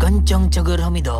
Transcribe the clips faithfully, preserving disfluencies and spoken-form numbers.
kencang cager Hamida.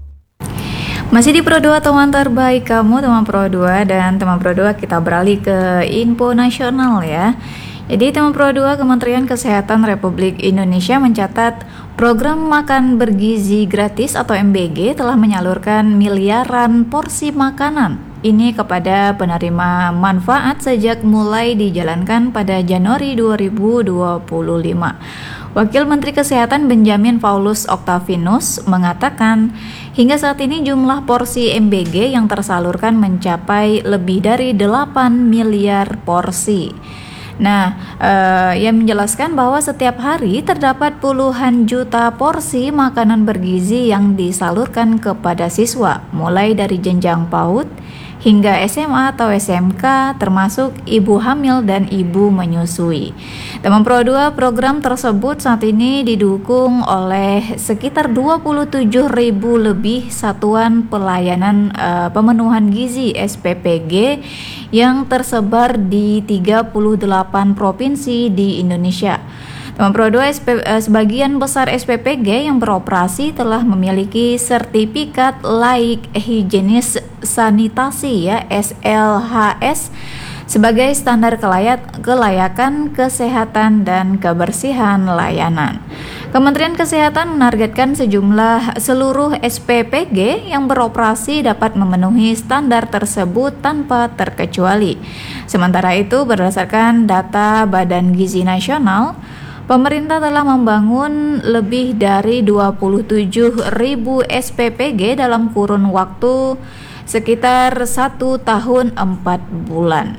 Masih di Pro dua, teman terbaik kamu, teman Pro dua. Dan teman Pro dua, kita beralih ke info nasional ya. Jadi teman Pro dua, Kementerian Kesehatan Republik Indonesia mencatat program makan bergizi gratis atau M B G telah menyalurkan miliaran porsi makanan ini kepada penerima manfaat sejak mulai dijalankan pada Januari dua ribu dua puluh lima. Wakil Menteri Kesehatan Benjamin Paulus Octavianus mengatakan hingga saat ini jumlah porsi M B G yang tersalurkan mencapai lebih dari delapan miliar porsi. Nah, eh, ia menjelaskan bahwa setiap hari terdapat puluhan juta porsi makanan bergizi yang disalurkan kepada siswa, mulai dari jenjang PAUD hingga S M A atau S M K, termasuk ibu hamil dan ibu menyusui. Teman Pro dua, program tersebut saat ini didukung oleh sekitar dua puluh tujuh ribu lebih satuan pelayanan uh, pemenuhan gizi S P P G yang tersebar di tiga puluh delapan provinsi di Indonesia. Teman Pro dua, sebagian besar S P P G yang beroperasi telah memiliki sertifikat laik higienis sanitasi ya S L H S sebagai standar kelayak, kelayakan kesehatan dan kebersihan layanan. Kementerian Kesehatan menargetkan sejumlah seluruh S P P G yang beroperasi dapat memenuhi standar tersebut tanpa terkecuali. Sementara itu, berdasarkan data Badan Gizi Nasional, pemerintah telah membangun lebih dari dua puluh tujuh ribu S P P G dalam kurun waktu sekitar satu tahun empat bulan.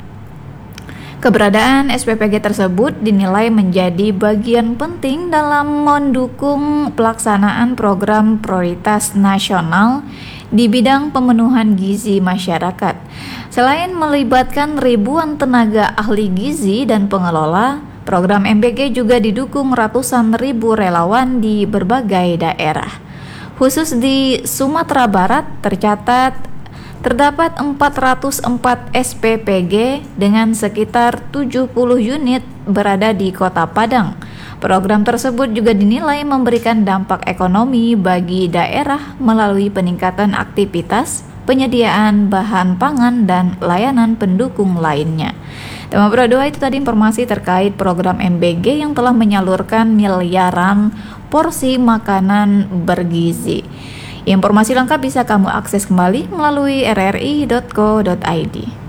Keberadaan S P P G tersebut dinilai menjadi bagian penting dalam mendukung pelaksanaan program prioritas nasional di bidang pemenuhan gizi masyarakat. Selain melibatkan ribuan tenaga ahli gizi dan pengelola, program M B G juga didukung ratusan ribu relawan di berbagai daerah. Khusus di Sumatera Barat tercatat terdapat empat ratus empat S P P G dengan sekitar tujuh puluh unit berada di Kota Padang. Program tersebut juga dinilai memberikan dampak ekonomi bagi daerah melalui peningkatan aktivitas, penyediaan bahan pangan, dan layanan pendukung lainnya. Teman Pro dua, itu tadi informasi terkait program M B G yang telah menyalurkan miliaran porsi makanan bergizi. Informasi lengkap bisa kamu akses kembali melalui r r i dot co dot i d.